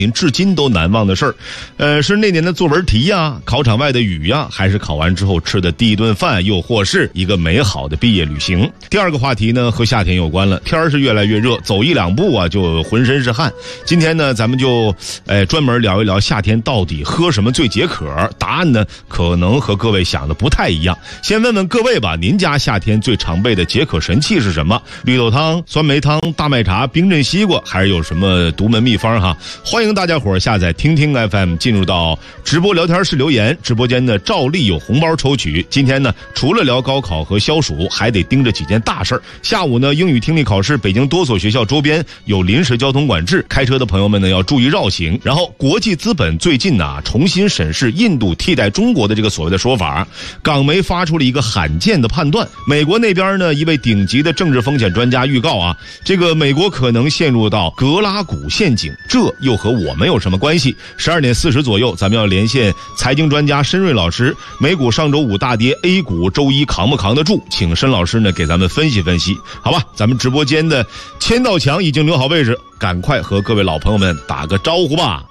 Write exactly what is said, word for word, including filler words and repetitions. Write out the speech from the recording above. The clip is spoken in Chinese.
您至今都难忘的事儿，呃，是那年的作文题呀，考场外的雨呀，还是考完之后吃的第一顿饭，又或是一个美好的毕业旅行？第二个话题呢，和夏天有关了，天儿是越来越热，走一两步啊，就浑身是汗。今天呢，咱们就，呃，专门聊一聊夏天到底喝什么最解渴？答案呢，可能和各位想的不太一样。先问问各位吧，您家夏天最常备的解渴神器是什么？绿豆汤、酸梅汤、大麦茶、冰镇西瓜，还是有什么独门秘方哈？欢迎大家伙下载听听 F M， 进入到直播聊天室留言。直播间呢照例有红包抽取。今天呢除了聊高考和消暑，还得盯着几件大事儿。下午呢英语听力考试，北京多所学校周边有临时交通管制，开车的朋友们呢要注意绕行。然后国际资本最近呢、啊、重新审视印度替代中国的这个所谓的说法，港媒发出了一个罕见的判断。美国那边呢一位顶级的政治风险专家预告啊，这个美国可能陷入到格拉古陷阱，这又和我们有什么关系？十二点四十左右，咱们要连线财经专家申瑞老师。美股上周五大跌 ，A 股周一扛不扛得住？请申老师呢给咱们分析分析，好吧？咱们直播间的千道墙已经留好位置，赶快和各位老朋友们打个招呼吧。